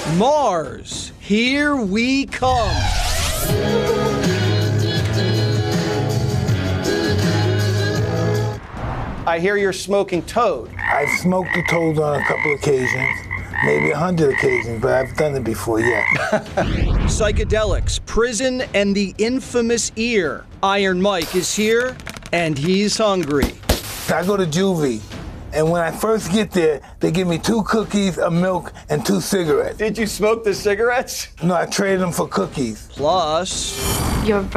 Mars, here we come. I hear you're smoking toad. I've smoked the toad on a couple occasions, maybe 100 occasions, but I've done it before, yeah. Psychedelics, prison, and the infamous ear. Iron Mike is here, and he's hungry. I go to juvie, and when I first get there, they give me 2 cookies, a milk, and 2 cigarettes. Did you smoke the cigarettes? No, I traded them for cookies. Plus... Your